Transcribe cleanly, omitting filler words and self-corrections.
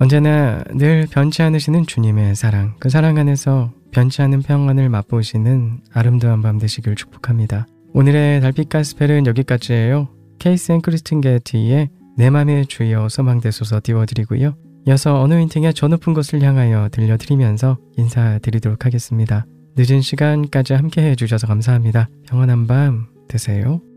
언제나 늘 변치 않으시는 주님의 사랑, 그 사랑 안에서 변치 않은 평안을 맛보시는 아름다운 밤 되시길 축복합니다. 오늘의 달빛 가스펠은 여기까지예요. 케이스 앤 크리스틴 게티의 내 맘의 주여 소망되소서 띄워드리고요. 이어서 어노인팅의 저 높은 곳을 향하여 들려드리면서 인사드리도록 하겠습니다. 늦은 시간까지 함께 해주셔서 감사합니다. 평안한 밤 되세요.